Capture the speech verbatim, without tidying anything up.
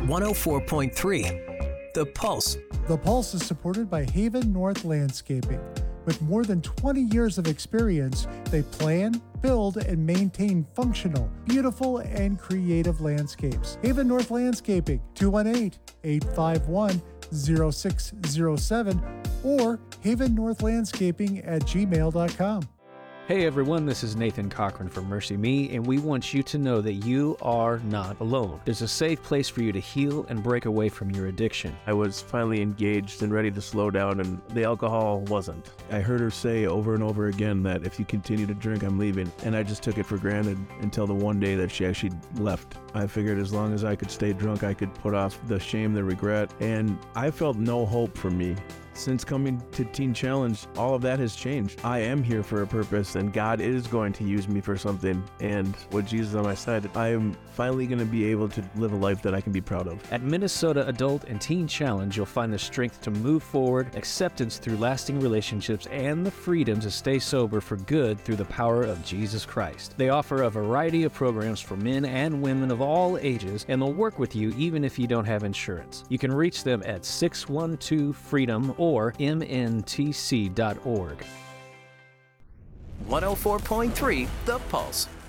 one oh four point three, The Pulse. The Pulse is supported by Haven North Landscaping. With more than twenty years of experience, they plan, build, and maintain functional, beautiful, and creative landscapes. Haven North Landscaping, two one eight, eight five one, zero six zero seven or haven north landscaping at gmail dot com. Hey everyone, this is Nathan Cochran from Mercy Me, and we want you to know that you are not alone. There's a safe place for you to heal and break away from your addiction. I was finally engaged and ready to slow down, and the alcohol wasn't. I heard her say over and over again that if you continue to drink, I'm leaving, and I just took it for granted until the one day that she actually left. I figured as long as I could stay drunk, I could put off the shame, the regret, and I felt no hope for me. Since coming to Teen Challenge, all of that has changed. I am here for a purpose, and God is going to use me for something. And with Jesus on my side, I am finally going to be able to live a life that I can be proud of. At Minnesota Adult and Teen Challenge, you'll find the strength to move forward, acceptance through lasting relationships, and the freedom to stay sober for good through the power of Jesus Christ. They offer a variety of programs for men and women of all ages, and they'll work with you even if you don't have insurance. You can reach them at six one two freedom or m n t c dot org. one oh four point three, The Pulse.